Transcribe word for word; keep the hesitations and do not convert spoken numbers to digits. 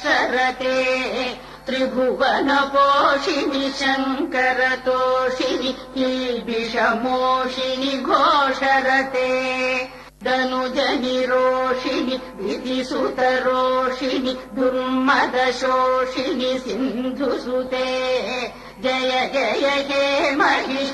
संवत्सरते त्रिभुवन पोषिणि शङ्करतोषिणि कीर्भिषमोषिणि घोषरते धनुजनिरोषिणि विधिसुतरोषिणि दुर्मदशोषिणि सिन्धुसुते जय जय हे महिष